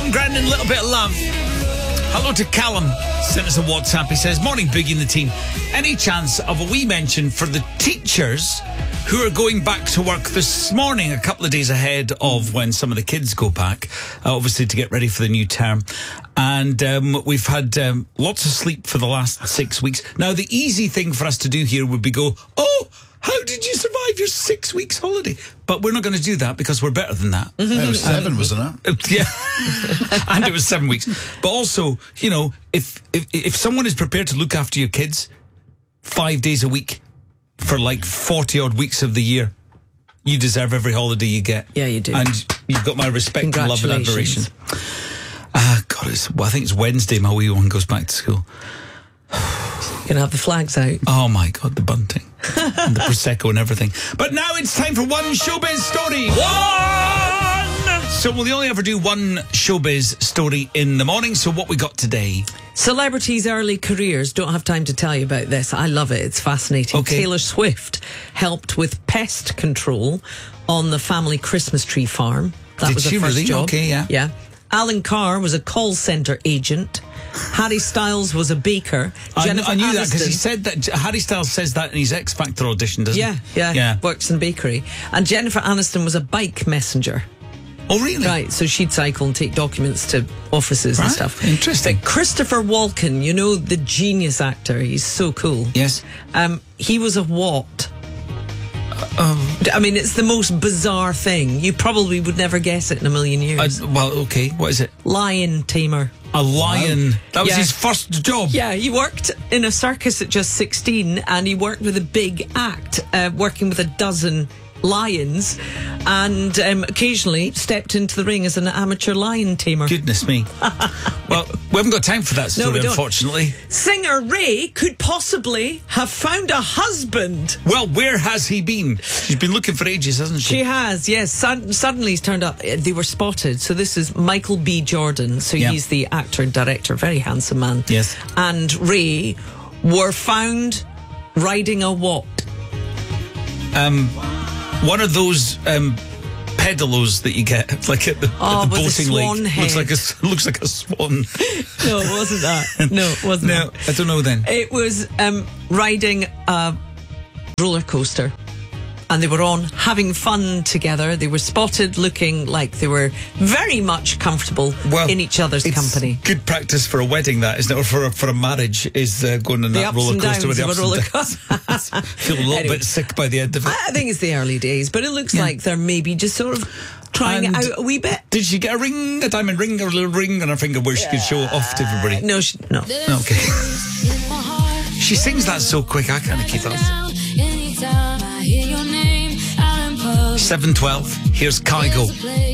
John Grandin, Little Bit of Love. Hello to Callum. Sent us a WhatsApp. He says, morning, Biggie and the team. Any chance of a wee mention for the teachers who are going back to work this morning, a couple of days ahead of when some of the kids go back, obviously to get ready for the new term. And we've had lots of sleep for the last 6 weeks. Now, the easy thing for us to do here would be go, oh, how did you survive your 6 weeks holiday? But we're not going to do that because we're better than that. It was 7, wasn't it? Yeah. And it was 7 weeks. But also, you know, if someone is prepared to look after your kids 5 days a week for like 40 odd weeks of the year, you deserve every holiday you get. Yeah, you do. And you've got my respect and love and admiration. God, I think it's Wednesday my wee one goes back to school. You're going to have the flags out. Oh my God, the bunting. And the Prosecco and everything. But now it's time for one showbiz story. One! So we'll only ever do one showbiz story in the morning. So what we got today? Celebrities' early careers. Don't have time to tell you about this. I love it. It's fascinating. Okay. Taylor Swift helped with pest control on the family Christmas tree farm. That was her first job. Okay, yeah. Yeah. Alan Carr was a call centre agent. Harry Styles was a baker. I knew that because he said that. Harry Styles says that in his X Factor audition, doesn't he? Yeah. Works in a bakery. And Jennifer Aniston was a bike messenger. Oh, really? Right, so she'd cycle and take documents to offices and stuff. Interesting. But Christopher Walken, you know, the genius actor, he's so cool. Yes. He was a what? I mean, it's the most bizarre thing. You probably would never guess it in a million years. Well, okay, what is it? Lion tamer. A lion. Wow. That was Yeah. his first job. Yeah, he worked in a circus at just 16 and he worked with a big act, working with a dozen lions, and occasionally stepped into the ring as an amateur lion tamer. Goodness me. Well, we haven't got time for that story, No, we don't. unfortunately. Singer Ray could possibly have found a husband. Well, where has he been? She's been looking for ages, hasn't she? She has, yes. Suddenly he's turned up. They were spotted. So this is Michael B. Jordan. So he's the actor and director, very handsome man. Yes. And Ray were found riding a what? One of those pedalos that you get, like at the boating lake. Looks like a swan. No, it wasn't that. No, it wasn't No, that. I don't know then. It was riding a roller coaster. And they were on having fun together. They were spotted looking like they were very much comfortable in each other's company. Good practice for a wedding, that, isn't it? Or for a marriage, is going on that roller coaster with the ups and downs. Feel a little bit sick by the end of it. I think it's the early days, but it looks like they're maybe just sort of trying it out a wee bit. Did she get a diamond ring or a little ring on her finger where she could show it off to everybody? No. Okay. She sings that so quick, I can't keep up. 7:12. Here's Kygo.